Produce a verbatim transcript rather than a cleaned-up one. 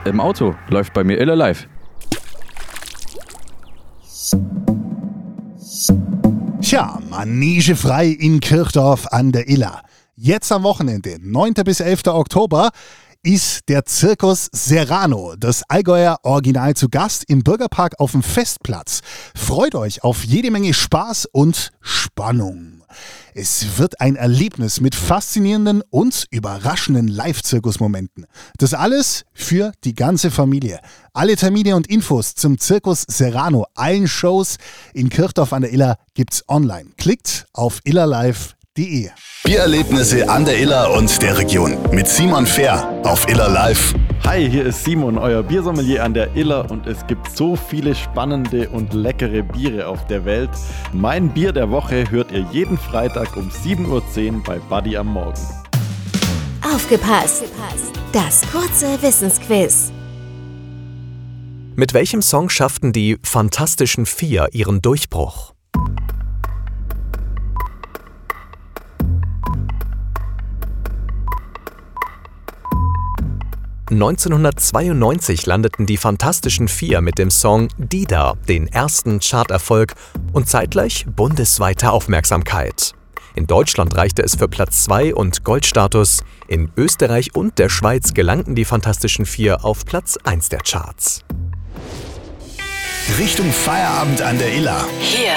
Im Auto läuft bei mir Iller Live. Tja, manegefrei in Kirchdorf an der Iller. Jetzt am Wochenende, neunten bis elften Oktober, ist der Zirkus Serrano, das Allgäuer Original, zu Gast im Bürgerpark auf dem Festplatz. Freut euch auf jede Menge Spaß und Spannung. Es wird ein Erlebnis mit faszinierenden und überraschenden Live-Zirkusmomenten. Das alles für die ganze Familie. Alle Termine und Infos zum Zirkus Serrano, allen Shows in Kirchdorf an der Iller gibt's online. Klickt auf illerlive punkt de. Biererlebnisse an der Iller und der Region mit Simon Fehr auf Iller Live. Hi, hier ist Simon, euer Biersommelier an der Iller, und es gibt so viele spannende und leckere Biere auf der Welt. Mein Bier der Woche hört ihr jeden Freitag um sieben Uhr zehn bei Buddy am Morgen. Aufgepasst! Das kurze Wissensquiz. Mit welchem Song schafften die Fantastischen Vier ihren Durchbruch? neunzehnhundertzweiundneunzig landeten die Fantastischen Vier mit dem Song Dida den ersten Charterfolg und zeitgleich bundesweite Aufmerksamkeit. In Deutschland reichte es für Platz zwei und Goldstatus. In Österreich und der Schweiz gelangten die Fantastischen Vier auf Platz eins der Charts. Richtung Feierabend an der Iller. Hier